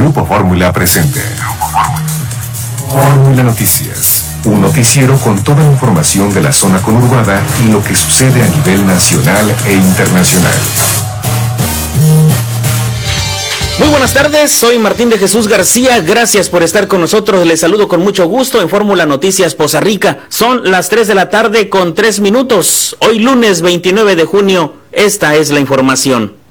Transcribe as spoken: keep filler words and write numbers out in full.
Grupo Fórmula presenta Fórmula Noticias, un noticiero con toda la información de la zona conurbada y lo que sucede a nivel nacional e internacional. Muy buenas tardes, soy Martín de Jesús García, gracias por estar con nosotros, les saludo con mucho gusto en Fórmula Noticias Poza Rica. Son las tres de la tarde con tres minutos, hoy lunes veintinueve de junio, esta es la información.